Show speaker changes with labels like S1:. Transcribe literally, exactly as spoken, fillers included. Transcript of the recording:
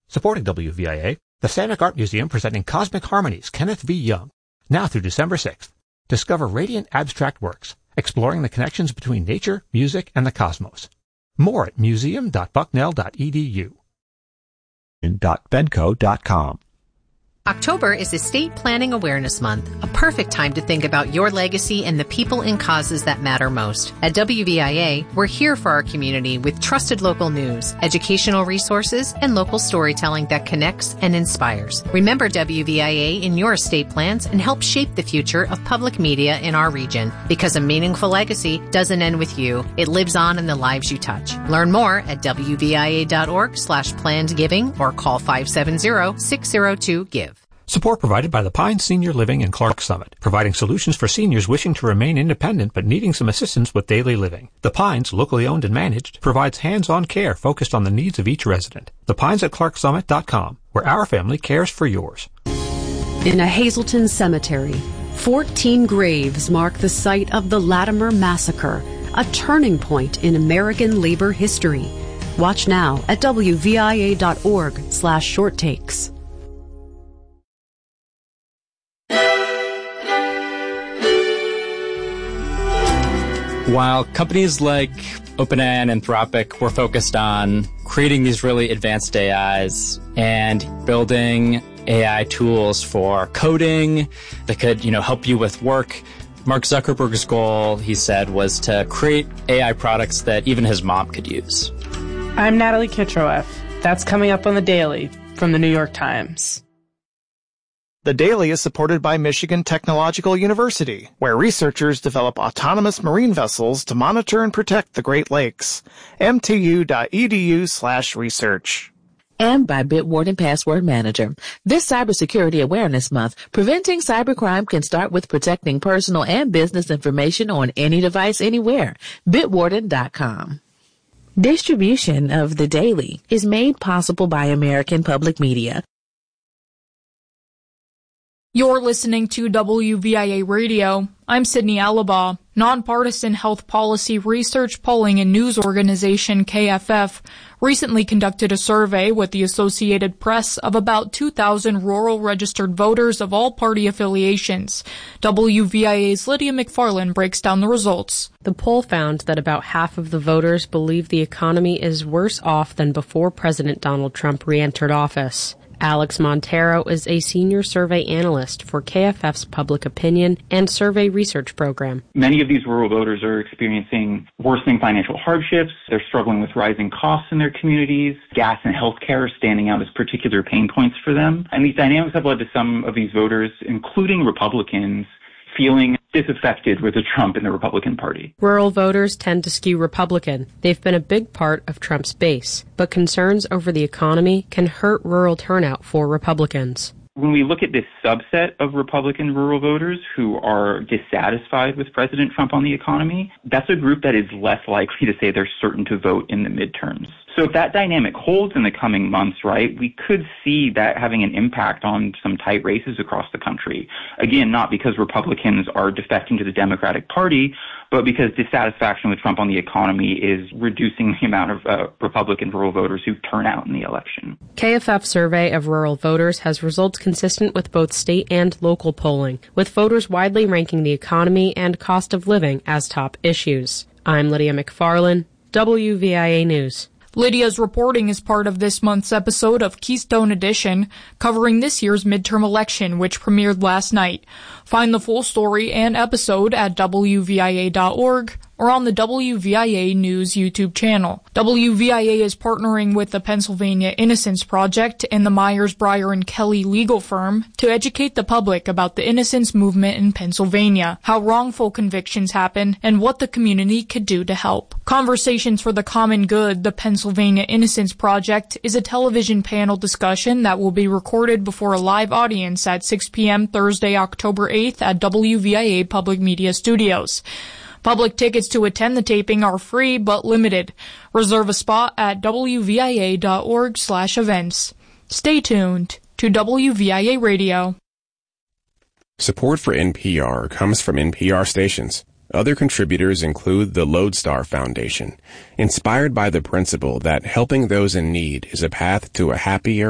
S1: Supporting W V I A, the Sanic Art Museum presenting Cosmic Harmonies, Kenneth V. Young, now through December sixth. Discover radiant abstract works, exploring the connections between nature, music, and the cosmos. More at museum dot bucknell dot e d u.
S2: .benco dot com.
S3: October is Estate Planning Awareness Month, a perfect time to think about your legacy and the people and causes that matter most. At W V I A, we're here for our community with trusted local news, educational resources, and local storytelling that connects and inspires. Remember W V I A in your estate plans and help shape the future of public media in our region. Because a meaningful legacy doesn't end with you. It lives on in the lives you touch. Learn more at W V I A dot org slash planned giving or call five seven zero, six zero two, give.
S1: Support provided by the Pines Senior Living and Clark Summit, providing solutions for seniors wishing to remain independent but needing some assistance with daily living. The Pines, locally owned and managed, provides hands-on care focused on the needs of each resident. The Pines at clark summit dot com, where our family cares for yours.
S4: In a Hazleton cemetery, fourteen graves mark the site of the Latimer Massacre, a turning point in American labor history. Watch now at W V I A dot org slash short takes.
S5: While companies like OpenAI and Anthropic were focused on creating these really advanced A Is and building A I tools for coding that could, you know, help you with work, Mark Zuckerberg's goal, he said, was to create A I products that even his mom could use.
S6: I'm Natalie Kitroeff. That's coming up on The Daily from the New York Times.
S7: The Daily is supported by Michigan Technological University, where researchers develop autonomous marine vessels to monitor and protect the Great Lakes. m t u dot e d u slash research.
S8: And by Bitwarden Password Manager. This Cybersecurity Awareness Month, preventing cybercrime can start with protecting personal and business information on any device anywhere. Bitwarden dot com. Distribution of The Daily is made possible by American Public Media.
S9: You're listening to W V I A Radio. I'm Sydney Alabaugh. Nonpartisan health policy research, polling, and news organization K F F recently conducted a survey with the Associated Press of about two thousand rural registered voters of all party affiliations. W V I A's Lydia McFarland breaks down the results.
S10: The poll found that about half of the voters believe the economy is worse off than before President Donald Trump re-entered office. Alex Montero is a senior survey analyst for K F F's Public Opinion and Survey Research Program.
S11: Many of these rural voters are experiencing worsening financial hardships. They're struggling with rising costs in their communities. Gas and healthcare are standing out as particular pain points for them. And these dynamics have led to some of these voters, including Republicans, feeling disaffected with the Trump and the Republican Party.
S10: Rural voters tend to skew Republican. They've been a big part of Trump's base, but concerns over the economy can hurt rural turnout for Republicans.
S11: When we look at this subset of Republican rural voters who are dissatisfied with President Trump on the economy, that's a group that is less likely to say they're certain to vote in the midterms. So if that dynamic holds in the coming months, right, we could see that having an impact on some tight races across the country. Again, not because Republicans are defecting to the Democratic Party, but because dissatisfaction with Trump on the economy is reducing the amount of uh, Republican rural voters who turn out in the election.
S10: K F F survey of rural voters has results consistent with both state and local polling, with voters widely ranking the economy and cost of living as top issues. I'm Lydia McFarland, W V I A News.
S9: Lydia's reporting is part of this month's episode of Keystone Edition, covering this year's midterm election, which premiered last night. Find the full story and episode at W V I A dot org or on the W V I A News YouTube channel. W V I A is partnering with the Pennsylvania Innocence Project and the Myers, Breyer and Kelly legal firm to educate the public about the innocence movement in Pennsylvania, how wrongful convictions happen, and what the community could do to help. Conversations for the Common Good, the Pennsylvania Innocence Project, is a television panel discussion that will be recorded before a live audience at six p.m. Thursday, October eighth at W V I A Public Media Studios. Public tickets to attend the taping are free but limited. Reserve a spot at W V I A dot org slash events. Stay tuned to W V I A Radio.
S12: Support for N P R comes from N P R stations. Other contributors include the Lodestar Foundation, inspired by the principle that helping those in need is a path to a happier